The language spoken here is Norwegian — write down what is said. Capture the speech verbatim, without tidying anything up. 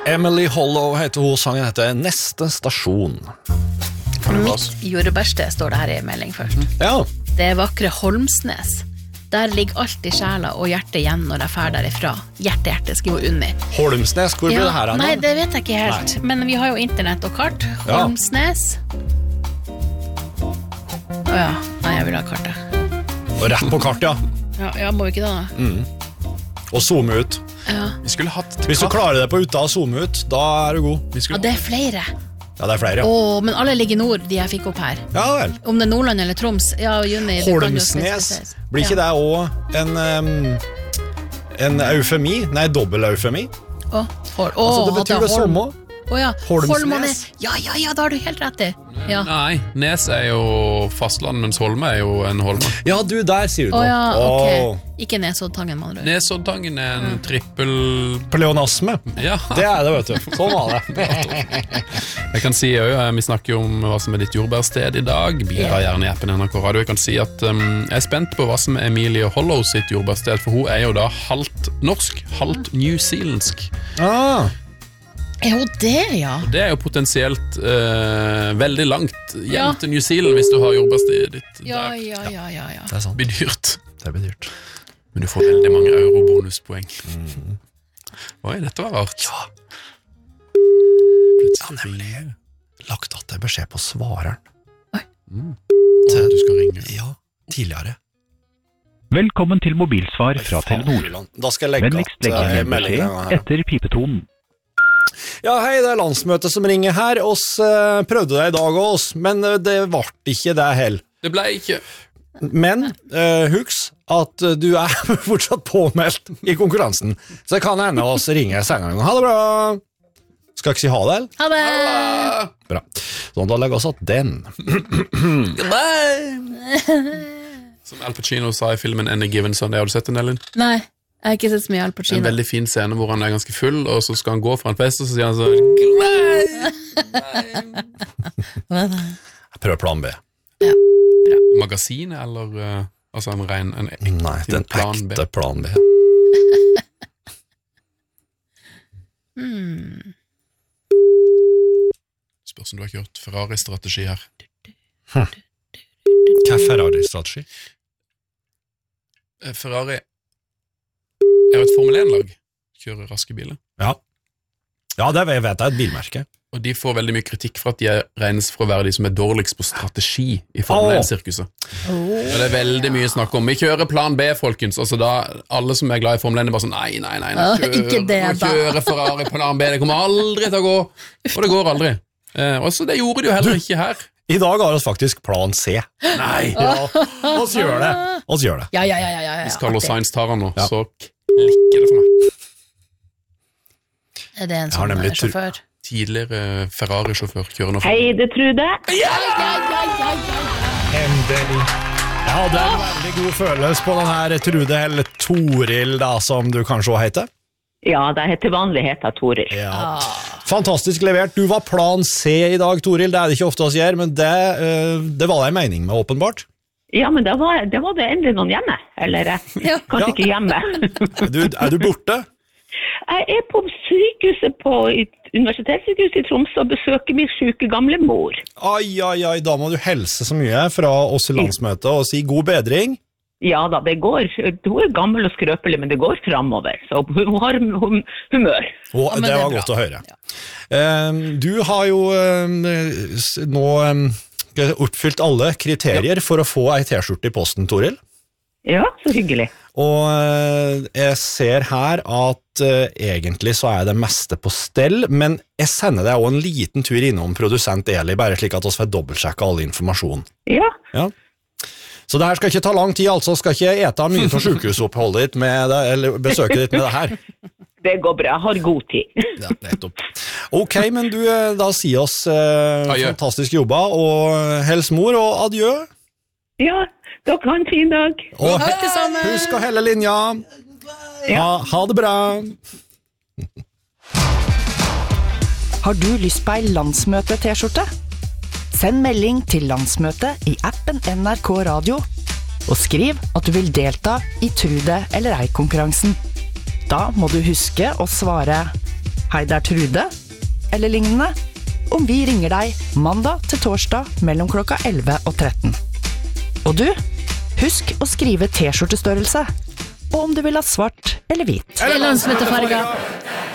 Emily Hollow heter hun, sangen heter Neste stasjon. Mitt jordbærsted står det her i melding først. Ja. Det er vakre Holmsnes. Der ligger alltid sjela og hjertet igjen når jeg fer derifra. Hjerte, hjerte, skriver Unni. Holmsnes, hvor blir ja, det her? Nei, det vet jeg ikke helt. Nei. Men vi har jo internett og kart. Holmsnes. Åja, oh, ja. Nei, jeg vil ha kartet. Og rett på kart, ja. Ja, ja må vi ikke da? Mm. Og zoome ut. Ja. Vi skulle hatt Hvis du klarer det på ute og zoome ut, da er du god. Ja, det er flere. Ja, det er flere, ja. Åh, men alle ligger i nord, de jeg fikk opp her. Ja vel. Om det er Nordland eller Troms. Ja, Junni, Holmsnes. Blir ikke det også en, um, en eufemi? Nei, dobbel eufemi? Åh, oh, oh, altså, det betyr det samme. Åh ja, Holmsnes. Ja, ja, ja, da har du helt rett i. Ja. Nei, Nes er jo fastland, mens Holme er jo en Holme. Ja, du, der sier du det. Åh ja, ok. Åh. Ikke Nesoddtangen, man rør. Nesoddtangen er en trippel... Pleonasme. Ja. Det er det, vet du. Sånn var det. Jeg kan si jo, vi snakker jo om hva som er ditt jordbærsted i dag. Bidra gjerne i appen N R K Radio. Jeg kan si at um, jeg er spent på hva som er Emilie Hollow sitt jordbærsted, for hun er jo da halvt norsk, halvt newzealandsk. Ah. Er hun det, ja? Og det er jo potensielt uh, veldig langt hjem ja. til New Zealand hvis du har jordbærstedet ditt ja, der. Ja, ja, ja, ja. Det er sant. Det blir dyrt. Det blir dyrt. Men du får veldig mange eurobonuspoeng. Mm. Oi, dette var rart. Ja. Plutselig. Ja, nemlig. Lagt at det beskjed på svareren. Oi. Mm. Til du skal ringe. Ja, tidligere. Velkommen til mobilsvar fra Telenor. Da skal jeg legge Vennligst legge inn beskjed etter pipetonen. Ja, hei, det er landsmøtet som ringer her. Oss uh, prøvde det i dag også, men uh, det ble ikke det heller. Det ble ikke. Men uh, husk at uh, du er fortsatt påmeldt i konkurransen, så kan hende oss ringe senere. Ha det bra! Skal jeg ikke si ha det, eller? Ha det! Bra. Så da legger vi oss at den. Som Al Pacino sa i filmen Any Given Sunday. Har du sett den, Ellen? Nei. Jeg har ikke sett så mye Al Pacino. En veldig fin scene hvor han er ganske full, og så skal han gå fra en fest, og så sier han så Hva da? Jeg prøver plan B. Ja, bra. Magasinet, eller uh, altså en ren en Nei, det er en plan B. ekte plan B. hmm. Spørs om du har kjørt Ferrari-strategi her. Hm. Hva er Ferrari-strategi? Uh, Ferrari er jo et Formel én-lag, kjører raske biler. Ja, ja det vet jeg, det er et bilmerke. Og de får veldig mye kritikk for at de regnes for å være de som er dårligst på strategi i Formel én-sirkuset. Oh. Og det er veldig mye snakk om. Vi kjører plan B, folkens. Altså da, alle som er glad i Formel én er bare sånn, nei, nei, nei, nei kjør, ikke det, nå kjører Ferrari plan B, det kommer aldri til å gå. Og det går aldri. Eh, og så det gjorde de jo heller ikke her. I dag har vi faktisk plan C. Nei, ja, oss gjør det. Oss gjør det. Ja, ja, ja, ja, ja, ja. Hvis Carlos Sainz tar han nå, ja. Så klikker det for meg. Er det en sånn sjåfør? Tidligere Ferrari-sjåfør kjører nå. Hei, det Trude. Ja, ja, ja, ja, ja. Endelig. Jeg hadde en veldig god følelse på den her Trude, eller Toril da, som du kanskje også heter. Ja, det heter vanlig heter Toril. Ja. Fantastisk levert. Du var plan C i dag, Toril. Det er det ikke ofte oss gjør, men det, det var det en mening med, åpenbart. Ja, men det var det, var det endelig noen hjemme, eller ja. Kanskje ja. Ikke hjemme. du, er du borte? Jeg er på sykehuset på universitetssykehuset i Tromsø og besøker min syke gamle mor. Ai, ai, ai, da må du helse så mye fra oss i landsmøtet og si god bedring. Ja da, det går. Hun er gammel og skrøpelig, men det går fremover. Så hun har hum, humør. Og, ja, det, det var godt å høre. Ja. Um, du har jo um, nå um, oppfylt alle kriterier for å få ei T-skjorte i posten, Toril. Ja, så hyggelig. Og uh, jeg ser her at uh, egentlig så er det meste på stell, men jeg sender deg også en liten tur innom produsent Eli, bare slik at vi får dobbeltsjekke all informasjon. Ja. Ja. Så det her skal ikke ta lang tid, altså skal ikke ete mye av sykehusoppholdet ditt med det, eller besøket ditt med det her. Det går bra, jeg har god tid. Ja, nettopp. Ok, men du, da sier oss eh, fantastisk jobba, og hels mor, og adjø. Ja, dere har en fin dag. Og husk å helle linja. Ha, ha det bra. Har du lyst på ei landsmøte-T-skjorte? Send melding til landsmøtet i appen N R K Radio, og skriv at du vil delta i Trude eller ei-konkurransen. Da må du huske å svare Hei, det er Trude, eller lignende, om vi ringer deg mandag til torsdag mellom klokka elleve og tretten. Og du, husk å skrive T-skjortestørrelse, og om du vil ha svart eller hvit. Landsmøtefarger.